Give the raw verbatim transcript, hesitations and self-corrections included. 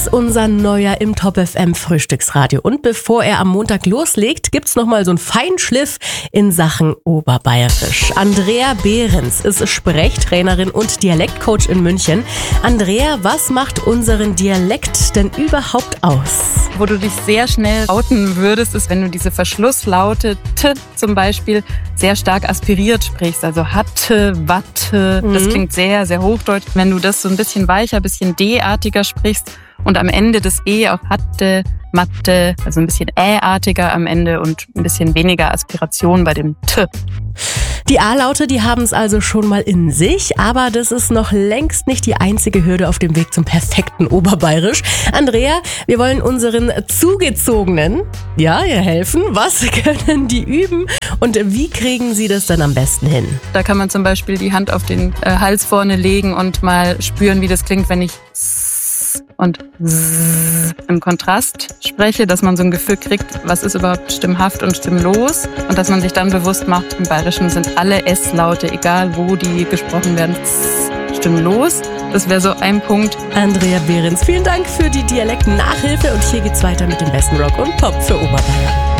Unser neuer im Top F M Frühstücksradio. Und bevor er am Montag loslegt, gibt's nochmal so einen Feinschliff in Sachen Oberbayerisch. Andrea Behrens ist Sprechtrainerin und Dialektcoach in München. Andrea, was macht unseren Dialekt denn überhaupt aus? Wo du dich sehr schnell lauten würdest, ist, wenn du diese Verschlusslaute T zum Beispiel sehr stark aspiriert sprichst. Also hatte, watte, mhm. Das klingt sehr, sehr hochdeutsch. Wenn du das so ein bisschen weicher, ein bisschen D-artiger sprichst, und am Ende das E auch hatte, Matte, also ein bisschen Ä-artiger am Ende und ein bisschen weniger Aspiration bei dem T. Die A-Laute, die haben es also schon mal in sich, aber das ist noch längst nicht die einzige Hürde auf dem Weg zum perfekten Oberbayerisch. Andrea, wir wollen unseren Zugezogenen, ja, ihr helfen. Was können die üben und wie kriegen sie das dann am besten hin? Da kann man zum Beispiel die Hand auf den äh, Hals vorne legen und mal spüren, wie das klingt, wenn ich und im Kontrast spreche, dass man so ein Gefühl kriegt, was ist überhaupt stimmhaft und stimmlos und dass man sich dann bewusst macht, im Bayerischen sind alle S-Laute, egal wo die gesprochen werden, stimmlos. Das wäre so ein Punkt. Andrea Behrens, vielen Dank für die Dialekt-Nachhilfe und hier geht's weiter mit dem besten Rock und Pop für Oberbayern.